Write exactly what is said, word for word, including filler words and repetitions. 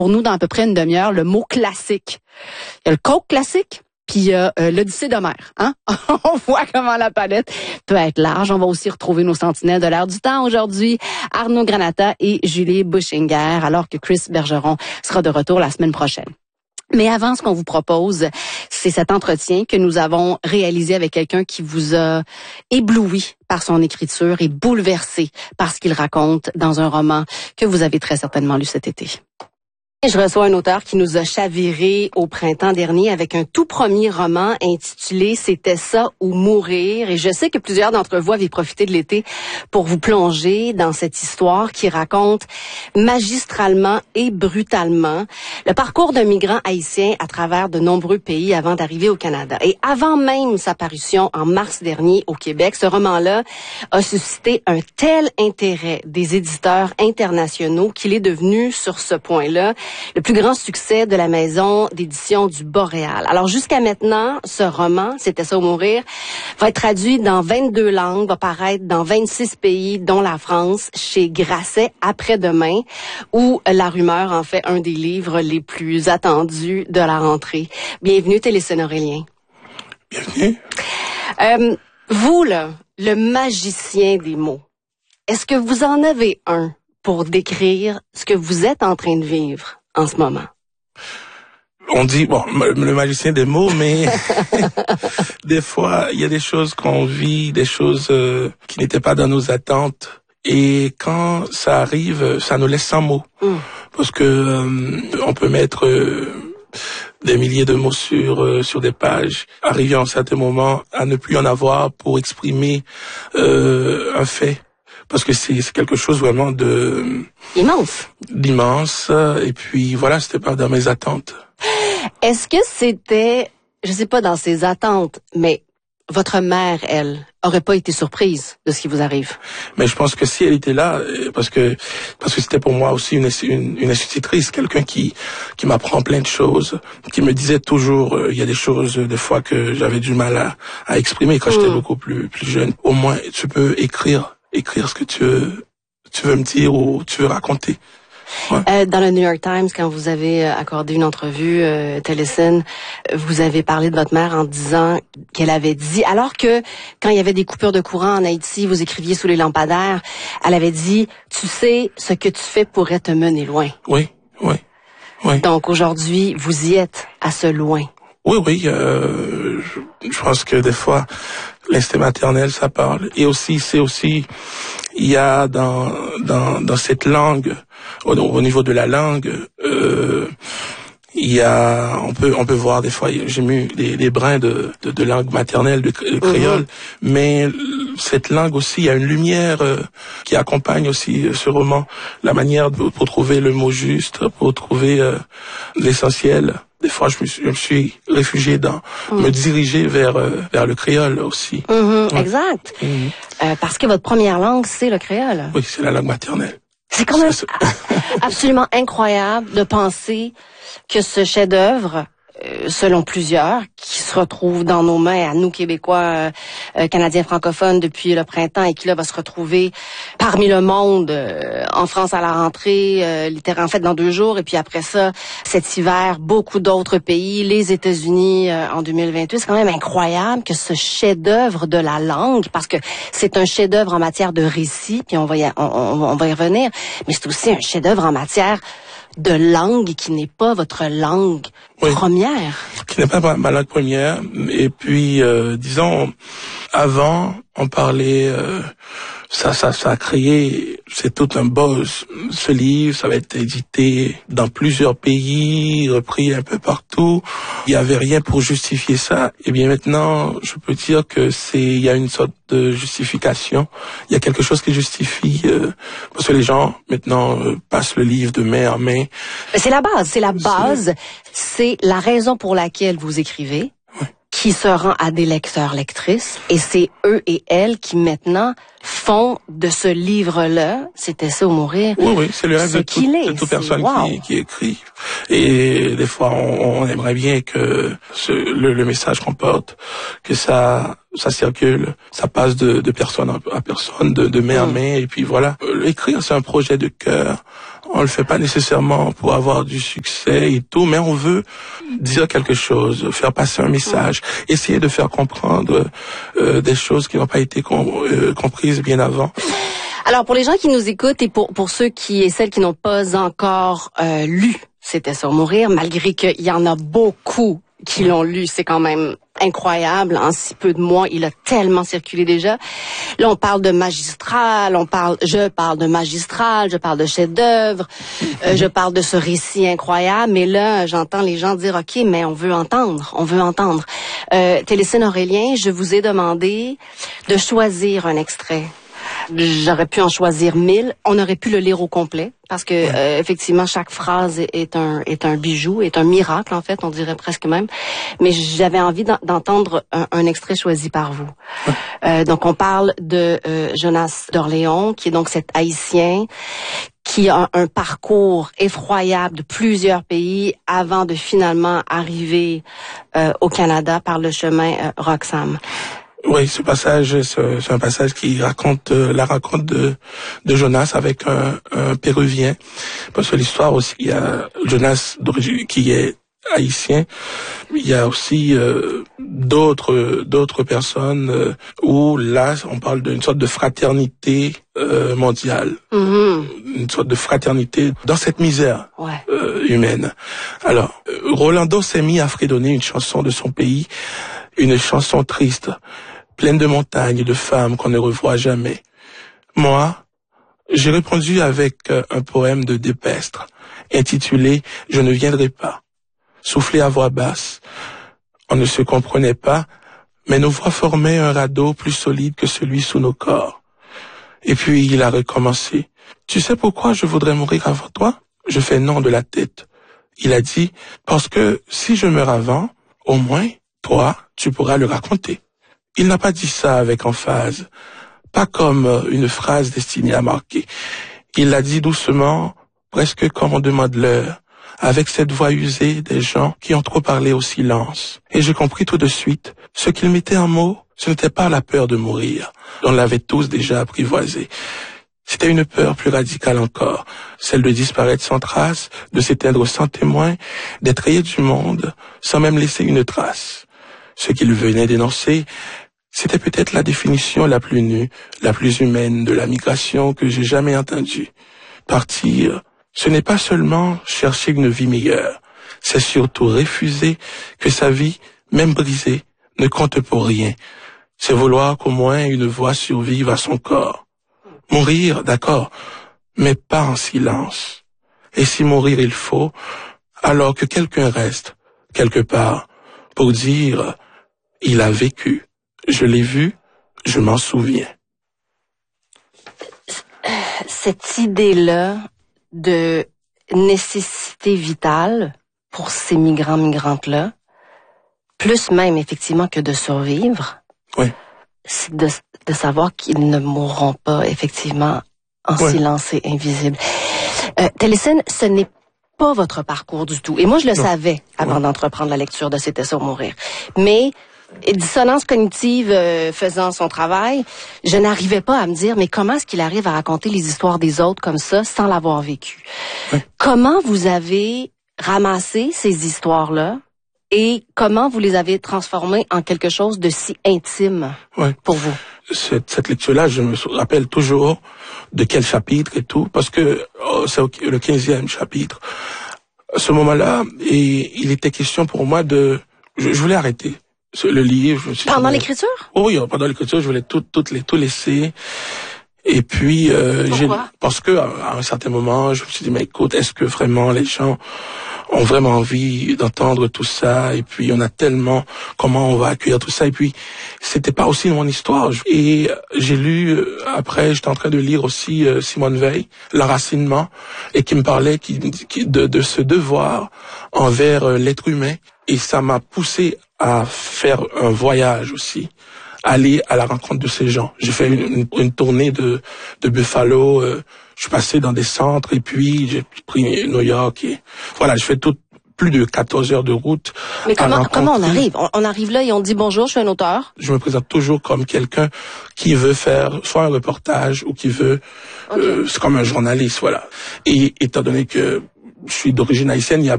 pour nous dans à peu près une demi-heure le mot classique. Il y a le Coke classique, puis il y a euh, l'Odyssée d'Homère. Hein? On voit comment la palette peut être large. On va aussi retrouver nos sentinelles de l'air du temps aujourd'hui, Arnaud Granata et Julie Buschinger, alors que Chris Bergeron sera de retour la semaine prochaine. Mais avant, ce qu'on vous propose, c'est cet entretien que nous avons réalisé avec quelqu'un qui vous a ébloui par son écriture et bouleversé par ce qu'il raconte dans un roman que vous avez très certainement lu cet été. Je reçois un auteur qui nous a chaviré au printemps dernier avec un tout premier roman intitulé « C'était ça ou mourir ». Et je sais que plusieurs d'entre vous avaient profité de l'été pour vous plonger dans cette histoire qui raconte magistralement et brutalement le parcours d'un migrant haïtien à travers de nombreux pays avant d'arriver au Canada. Et avant même sa parution en mars dernier au Québec, ce roman-là a suscité un tel intérêt des éditeurs internationaux qu'il est devenu, sur ce point-là, le plus grand succès de la maison d'édition du Boréal. Alors jusqu'à maintenant, ce roman, C'était ça ou mourir, va être traduit dans vingt-deux langues, va paraître dans vingt-six pays, dont la France, chez Grasset après-demain, où La Rumeur en fait un des livres les plus attendus de la rentrée. Bienvenue, Téléscène Aurélien. Bienvenue. Euh, vous, là, le magicien des mots, est-ce que vous en avez un pour décrire ce que vous êtes en train de vivre en ce moment? On dit, bon, le magicien des mots, mais des fois, il y a des choses qu'on vit, des choses euh, qui n'étaient pas dans nos attentes. Et quand ça arrive, ça nous laisse sans mots. Mm. Parce que euh, on peut mettre euh, des milliers de mots sur euh, sur des pages, arriver à un certain moment à ne plus en avoir pour exprimer euh, un fait. Parce que c'est, c'est quelque chose vraiment de... Immense. D'immense. Et puis, voilà, c'était pas dans mes attentes. Est-ce que c'était, je sais pas dans ses attentes, mais votre mère, elle, aurait pas été surprise de ce qui vous arrive? Mais je pense que si elle était là, parce que parce que c'était pour moi aussi une, une, une institutrice, quelqu'un qui qui m'apprend plein de choses, qui me disait toujours, euh, il y a des choses, des fois, que j'avais du mal à, à exprimer quand mmh. j'étais beaucoup plus, plus jeune. Au moins, tu peux écrire. écrire ce que tu veux, tu veux me dire ou tu veux raconter. Ouais. Euh, dans le New York Times, quand vous avez accordé une entrevue, euh, Téléscène, vous avez parlé de votre mère en disant qu'elle avait dit, alors que quand il y avait des coupures de courant en Haïti, vous écriviez sous les lampadaires, elle avait dit, tu sais, ce que tu fais pourrait te mener loin. Oui, oui, oui. Donc aujourd'hui, vous y êtes à ce loin. Oui, oui, euh, je, je pense que des fois, l'instinct maternel, ça parle. Et aussi, c'est aussi, il y a dans dans dans cette langue, au, au niveau de la langue, euh, il y a, on peut on peut voir des fois, j'ai mis des, des brins de, de de langue maternelle, de, de créole, mm-hmm. mais cette langue aussi, il y a une lumière euh, qui accompagne aussi euh, ce roman, la manière de, pour trouver le mot juste, pour trouver euh, l'essentiel. Des fois, je me suis, je me suis réfugié dans, mmh. me diriger vers euh, vers le créole aussi. Mmh, ouais. Exact. Mmh. Euh, parce que votre première langue, c'est le créole. Oui, c'est la langue maternelle. C'est quand même absolument incroyable de penser que ce chef-d'œuvre, euh, selon plusieurs, qui se retrouve dans nos mains, à nous Québécois, euh, Canadiens francophones depuis le printemps, et qui là va se retrouver parmi le monde, euh, en France à la rentrée, euh, littéralement en fait dans deux jours, et puis après ça, cet hiver, beaucoup d'autres pays, les États-Unis euh, en deux mille vingt-huit. C'est quand même incroyable que ce chef-d'œuvre de la langue, parce que c'est un chef-d'œuvre en matière de récit, puis on va y, on, on, on va y revenir, mais c'est aussi un chef-d'œuvre en matière de langue qui n'est pas votre langue oui, première. Qui n'est pas ma, ma langue première. Et puis, euh, disons, avant, on parlait, euh, ça, ça, ça a créé, c'est tout un buzz. Ce livre, ça va être édité dans plusieurs pays, repris un peu partout. Il y avait rien pour justifier ça. Et bien maintenant, je peux dire que c'est, il y a une sorte de justification. Il y a quelque chose qui justifie, euh, parce que les gens maintenant euh, passent le livre de main en main. C'est la base, c'est la base, c'est la raison pour laquelle vous écrivez, oui, qui se rend à des lecteurs, lectrices, et c'est eux et elles qui maintenant font de ce livre-là, C'était ça ou mourir, oui, oui, c'est le rêve de, tout, est, de toute personne wow. qui, qui écrit. Et des fois, on, on aimerait bien que ce, le, le message qu'on porte, que ça, ça circule, ça passe de, de personne à personne, de, de main à main, et puis voilà. Écrire, c'est un projet de cœur. On le fait pas nécessairement pour avoir du succès et tout, mais on veut dire quelque chose, faire passer un message, essayer de faire comprendre euh, des choses qui n'ont pas été com- euh, comprises bien avant. Alors, pour les gens qui nous écoutent et pour pour ceux qui et celles qui n'ont pas encore euh, lu C'était sur mourir, malgré qu'il y en a beaucoup qui l'ont lu, c'est quand même incroyable. En si peu de mois, il a tellement circulé déjà. Là, on parle de magistral, on parle, je parle de magistral, je parle de chef-d'œuvre, euh, je parle de ce récit incroyable. Mais là, j'entends les gens dire, ok, mais on veut entendre, on veut entendre. Euh, Télécine Aurélien, je vous ai demandé de choisir un extrait. J'aurais pu en choisir mille. On aurait pu le lire au complet parce que ouais. euh, effectivement chaque phrase est un est un bijou, est un miracle en fait, on dirait presque même. Mais j'avais envie d'entendre un, un extrait choisi par vous. Ouais. Euh, donc on parle de euh, Jonas d'Orléans, qui est donc cet Haïtien qui a un, un parcours effroyable de plusieurs pays avant de finalement arriver euh, au Canada par le chemin euh, Roxham. Oui, ce passage, c'est un passage qui raconte euh, la rencontre de, de Jonas avec un, un Péruvien. Parce que l'histoire aussi, il y a Jonas d'origine qui est haïtien. Il y a aussi euh, d'autres d'autres personnes euh, où là, on parle d'une sorte de fraternité euh, mondiale, mm-hmm. une sorte de fraternité dans cette misère ouais. euh, humaine. Alors, Rolando s'est mis à fredonner une chanson de son pays, une chanson triste, pleine de montagnes et de femmes qu'on ne revoit jamais. Moi, j'ai répondu avec un poème de Despestre, intitulé « Je ne viendrai pas ». Soufflé à voix basse, on ne se comprenait pas, mais nos voix formaient un radeau plus solide que celui sous nos corps. Et puis il a recommencé. « Tu sais pourquoi je voudrais mourir avant toi ?» Je fais non de la tête. Il a dit « Parce que si je meurs avant, au moins, toi, tu pourras le raconter. » Il n'a pas dit ça avec emphase, pas comme une phrase destinée à marquer. Il l'a dit doucement, presque comme on demande l'heure, avec cette voix usée des gens qui ont trop parlé au silence. Et j'ai compris tout de suite, ce qu'il mettait en mots, ce n'était pas la peur de mourir. On l'avait tous déjà apprivoisé. C'était une peur plus radicale encore, celle de disparaître sans trace, de s'éteindre sans témoin, d'être rayé du monde, sans même laisser une trace. Ce qu'il venait d'énoncer, c'était peut-être la définition la plus nue, la plus humaine de la migration que j'ai jamais entendue. Partir, ce n'est pas seulement chercher une vie meilleure, c'est surtout refuser que sa vie, même brisée, ne compte pour rien. C'est vouloir qu'au moins une voix survive à son corps. Mourir, d'accord, mais pas en silence. Et si mourir il faut, alors que quelqu'un reste, quelque part, pour dire « il a vécu ». Je l'ai vu, je m'en souviens. Cette idée-là de nécessité vitale pour ces migrants, migrantes-là, plus même effectivement que de survivre, oui. c'est de, de savoir qu'ils ne mourront pas effectivement en oui. silence et invisible. Euh, Télécine, ce n'est pas votre parcours du tout. Et moi, je le non. savais avant oui. d'entreprendre la lecture de C'était sur mourir. Mais et dissonance cognitive euh, faisant son travail, je n'arrivais pas à me dire, mais comment est-ce qu'il arrive à raconter les histoires des autres comme ça sans l'avoir vécu? Oui. Comment vous avez ramassé ces histoires-là et comment vous les avez transformées en quelque chose de si intime oui. pour vous? Cette, cette lecture-là, je me rappelle toujours de quel chapitre et tout, parce que oh, c'est le quinzième chapitre. À ce moment-là, et il était question pour moi de... Je, je voulais arrêter. Le livre. Je me suis pendant dit, l'écriture? Oh oui, pendant l'écriture, je voulais tout, tout, les, tout laisser. Et puis, euh, j'ai, parce que à un certain moment, je me suis dit, mais écoute, est-ce que vraiment les gens ont vraiment envie d'entendre tout ça? Et puis, on a tellement, comment on va accueillir tout ça? Et puis, c'était pas aussi mon histoire. Et j'ai lu, après, j'étais en train de lire aussi euh, Simone Veil, L'enracinement, et qui me parlait qui, qui, de, de ce devoir envers euh, l'être humain. Et ça m'a poussé à faire un voyage aussi, aller à la rencontre de ces gens. J'ai fait une, une, une tournée de, de Buffalo, euh, je suis passé dans des centres et puis j'ai pris New York et voilà, j'ai fait tout, plus de quatorze heures de route. Mais comment, comment on arrive? On, on arrive là et on dit bonjour, je suis un auteur. Je me présente toujours comme quelqu'un qui veut faire soit un reportage ou qui veut, okay. euh, c'est comme un journaliste, voilà. Et étant donné que je suis d'origine haïtienne, il y a